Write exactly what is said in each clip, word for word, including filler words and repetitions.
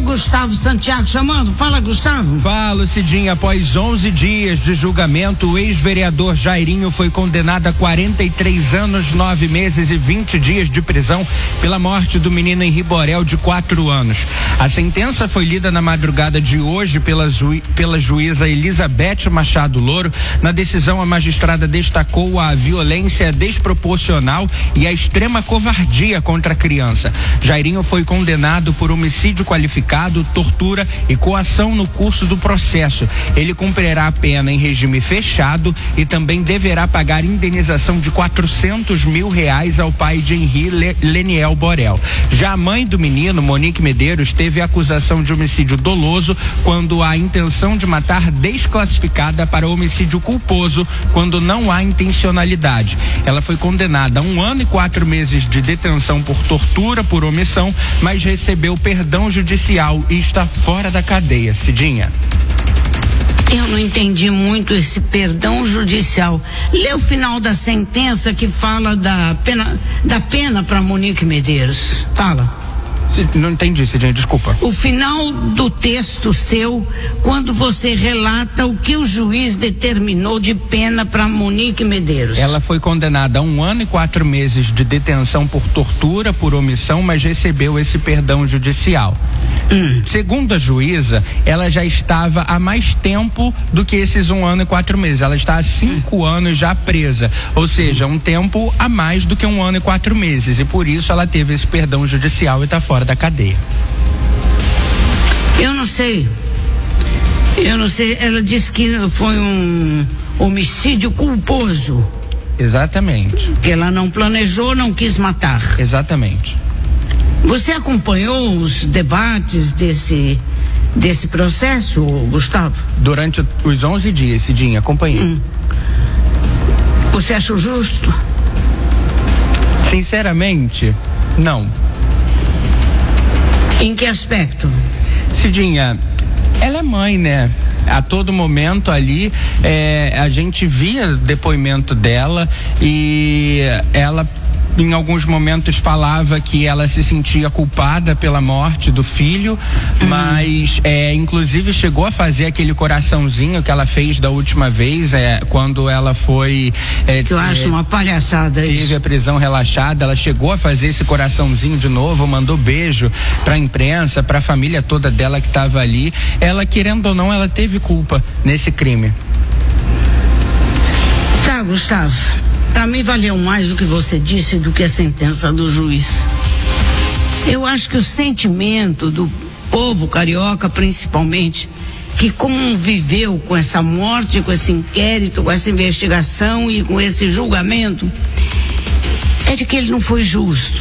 Gustavo Santiago chamando. Fala, Gustavo. Fala, Cidinha. Após onze dias de julgamento, o ex-vereador Jairinho foi condenado a quarenta e três anos, nove meses e vinte dias de prisão pela morte do menino Henri Borel, de quatro anos. A sentença foi lida na madrugada de hoje pela, ju, pela juíza Elizabeth Machado Louro. Na decisão, a magistrada destacou a violência desproporcional e a extrema covardia contra a criança. Jairinho foi condenado por homicídio qualificado, tortura e coação no curso do processo. Ele cumprirá a pena em regime fechado e também deverá pagar indenização de quatrocentos mil reais ao pai de Henri, Leniel Borel. Já a mãe do menino, Monique Medeiros, teve a acusação de homicídio doloso quando há intenção de matar desclassificada para homicídio culposo quando não há intencionalidade. Ela foi condenada a um ano e quatro meses de detenção por tortura por omissão, mas recebeu perdão judicial e está fora da cadeia. Cidinha. Eu não entendi muito esse perdão judicial. Lê o final da sentença que fala da pena, da pena para Monique Medeiros. Fala. Não entendi, Cidinha, desculpa. O final do texto seu, quando você relata o que o juiz determinou de pena para Monique Medeiros. Ela foi condenada a um ano e quatro meses de detenção por tortura, por omissão, mas recebeu esse perdão judicial. Hum. Segundo a juíza, ela já estava há mais tempo do que esses um ano e quatro meses. Ela está há cinco hum. anos já presa, ou seja, um tempo a mais do que um ano e quatro meses. E por isso ela teve esse perdão judicial e está fora da cadeia. Eu não sei. Eu não sei. Ela disse que foi um homicídio culposo. Exatamente. Que ela não planejou, não quis matar. Exatamente. Você acompanhou os debates desse desse processo, Gustavo? Durante os onze dias, Cidinha, acompanhei. Hum. Você achou justo? Sinceramente, não. Em que aspecto? Cidinha, ela é mãe, né? A todo momento ali, é, a gente via depoimento dela e ela em alguns momentos falava que ela se sentia culpada pela morte do filho, uhum. mas é, inclusive chegou a fazer aquele coraçãozinho que ela fez da última vez, é, quando ela foi é, que eu acho é, uma palhaçada teve isso. a prisão relaxada, ela chegou a fazer esse coraçãozinho de novo, mandou beijo pra imprensa, pra família toda dela que estava ali. Ela, querendo ou não, ela teve culpa nesse crime. Tá, Gustavo, para mim valeu mais o que você disse do que a sentença do juiz. Eu acho que o sentimento do povo carioca, principalmente, que conviveu com essa morte, com esse inquérito, com essa investigação e com esse julgamento, é de que ele não foi justo.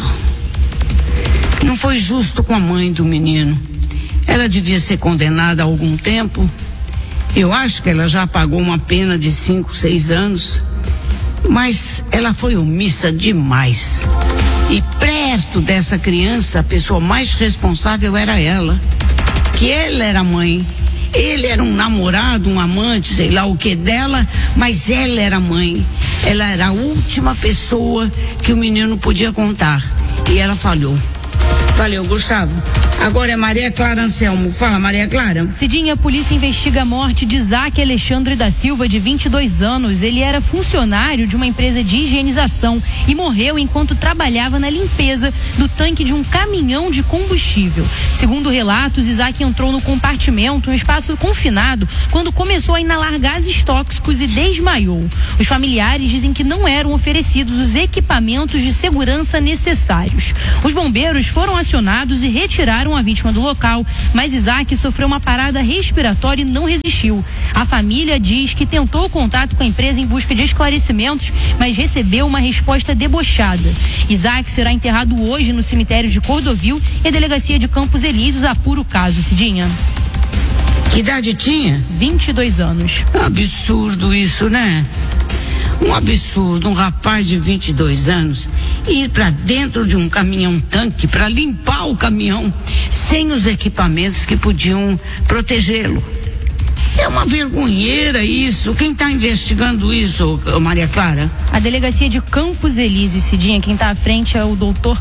Não foi justo com a mãe do menino. Ela devia ser condenada há algum tempo. Eu acho que ela já pagou uma pena de cinco, seis anos. Mas ela foi omissa demais. E perto dessa criança, a pessoa mais responsável era ela. Que ela era a mãe. Ele era um namorado, um amante, sei lá o que dela, mas ela era a mãe. Ela era a última pessoa que o menino podia contar. E ela falhou. Valeu, Gustavo. Agora é Maria Clara Anselmo. Fala, Maria Clara. Cidinha, a polícia investiga a morte de Isaac Alexandre da Silva, de vinte e dois anos. Ele era funcionário de uma empresa de higienização e morreu enquanto trabalhava na limpeza do tanque de um caminhão de combustível. Segundo relatos, Isaac entrou no compartimento, um espaço confinado, quando começou a inalar gases tóxicos e desmaiou. Os familiares dizem que não eram oferecidos os equipamentos de segurança necessários. Os bombeiros foram acionados e retiraram a vítima do local, mas Isaac sofreu uma parada respiratória e não resistiu. A família diz que tentou contato com a empresa em busca de esclarecimentos, mas recebeu uma resposta debochada. Isaac será enterrado hoje no cemitério de Cordovil e a delegacia de Campos Elíseos apura o caso. Cidinha. Que idade tinha? vinte e dois anos. Absurdo isso, né? Um absurdo, um rapaz de vinte e dois anos ir para dentro de um caminhão-tanque para limpar o caminhão sem os equipamentos que podiam protegê-lo. É uma vergonheira isso. Quem está investigando isso, Maria Clara? A delegacia de Campos Elíseos, Cidinha, quem está à frente é o doutor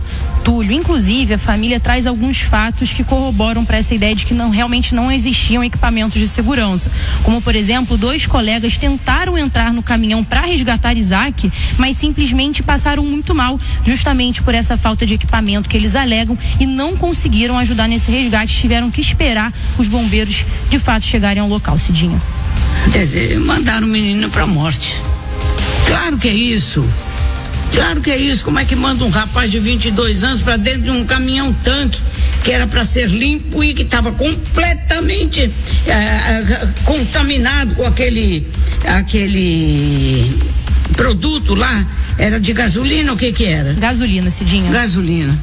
entulho. Inclusive, a família traz alguns fatos que corroboram para essa ideia de que não, realmente não existiam equipamentos de segurança. Como, por exemplo, dois colegas tentaram entrar no caminhão para resgatar Isaac, mas simplesmente passaram muito mal, justamente por essa falta de equipamento que eles alegam, e não conseguiram ajudar nesse resgate. Tiveram que esperar os bombeiros de fato chegarem ao local, Cidinha. Quer dizer, mandaram o menino para a morte. Claro que é isso. Claro que é isso. Como é que manda um rapaz de vinte e dois anos para dentro de um caminhão-tanque que era para ser limpo e que estava completamente é, contaminado com aquele, aquele produto lá? Era de gasolina ou o que que era? Gasolina, Cidinha. Gasolina.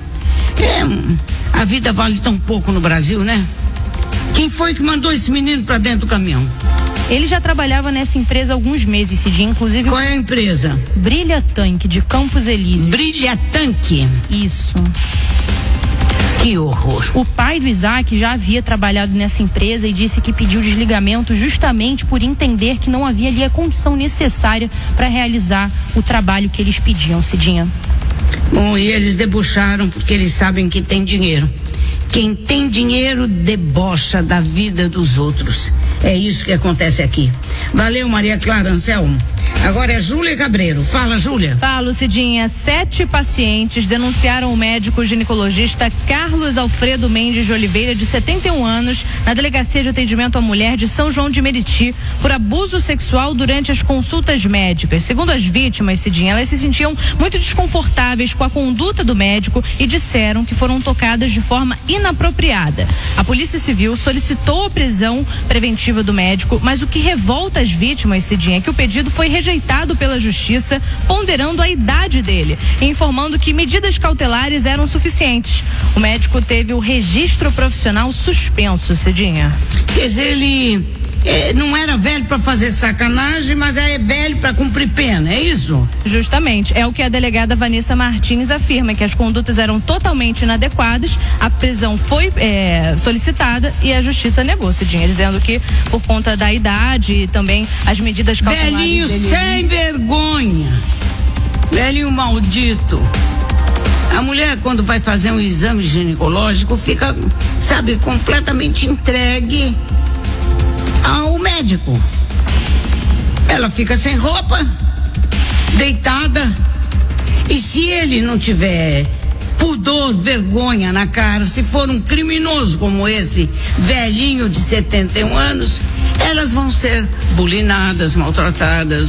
É, a vida vale tão pouco no Brasil, né? Quem foi que mandou esse menino para dentro do caminhão? Ele já trabalhava nessa empresa há alguns meses, Cidinha, inclusive... Qual é a empresa? Brilha Tanque, de Campos Elíseos. Brilha Tanque? Isso. Que horror. O pai do Isaac já havia trabalhado nessa empresa e disse que pediu desligamento justamente por entender que não havia ali a condição necessária para realizar o trabalho que eles pediam, Cidinha. Bom, e eles debocharam porque eles sabem que tem dinheiro. Quem tem dinheiro debocha da vida dos outros. É isso que acontece aqui. Valeu, Maria Clara Anselmo. Agora é Júlia Cabreiro. Fala, Júlia. Falo, Cidinha. Sete pacientes denunciaram o médico ginecologista Carlos Alfredo Mendes de Oliveira, de setenta e um anos, na Delegacia de Atendimento à Mulher de São João de Meriti, por abuso sexual durante as consultas médicas. Segundo as vítimas, Cidinha, elas se sentiam muito desconfortáveis com a conduta do médico e disseram que foram tocadas de forma inapropriada. A Polícia Civil solicitou a prisão preventiva do médico, mas o que revolta as vítimas, Cidinha, é que o pedido foi rejeitado pela Justiça, ponderando a idade dele e informando que medidas cautelares eram suficientes. O médico teve o registro profissional suspenso, Cidinha. Quer dizer, ele é, não era velho para fazer sacanagem, mas é velho para cumprir pena, é isso? Justamente, é o que a delegada Vanessa Martins afirma, que as condutas eram totalmente inadequadas, a prisão foi é, solicitada e a Justiça negou, Cidinha, dizendo que por conta da idade e também as medidas cautelares... Velhinho dele... sem vergonha, velhinho maldito. A mulher, quando vai fazer um exame ginecológico, fica, sabe, completamente entregue ao médico. Ela fica sem roupa, deitada, e se ele não tiver pudor, vergonha na cara, se for um criminoso como esse velhinho de setenta e um anos, elas vão ser bulinadas, maltratadas,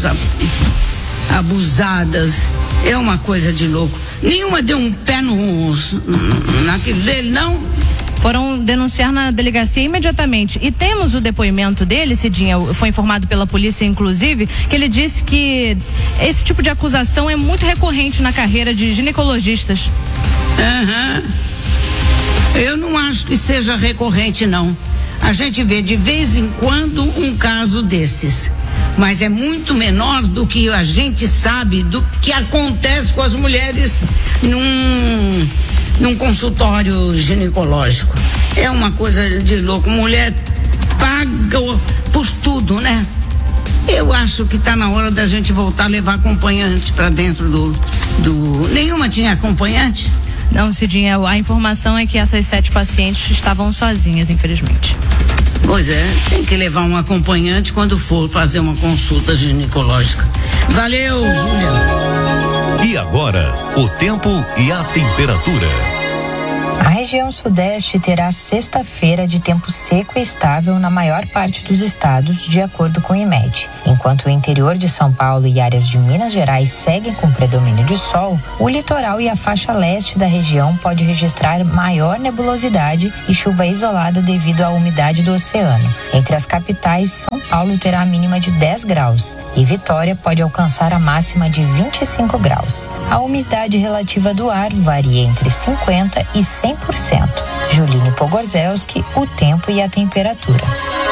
abusadas. É uma coisa de louco. Nenhuma deu um pé no, naquilo dele, não? Foram denunciar na delegacia imediatamente. E temos o depoimento dele, Cidinha, foi informado pela polícia, inclusive, que ele disse que esse tipo de acusação é muito recorrente na carreira de ginecologistas. Aham. Uhum. Eu não acho que seja recorrente, não. A gente vê de vez em quando um caso desses. Mas é muito menor do que a gente sabe do que acontece com as mulheres num, num consultório ginecológico. É uma coisa de louco. Mulher paga por tudo, né? Eu acho que está na hora da gente voltar a levar acompanhante para dentro do, do... Nenhuma tinha acompanhante? Não, Cidinha, a informação é que essas sete pacientes estavam sozinhas, infelizmente. Pois é, tem que levar um acompanhante quando for fazer uma consulta ginecológica. Valeu, Júlia. E agora, o tempo e a temperatura. A região sudeste terá sexta-feira de tempo seco e estável na maior parte dos estados, de acordo com o IMED. Enquanto o interior de São Paulo e áreas de Minas Gerais seguem com predomínio de sol, o litoral e a faixa leste da região pode registrar maior nebulosidade e chuva isolada devido à umidade do oceano. Entre as capitais, São Paulo terá a mínima de dez graus e Vitória pode alcançar a máxima de vinte e cinco graus. A umidade relativa do ar varia entre cinquenta por cento e cem por cento. Juline Pogorzelski, o tempo e a temperatura.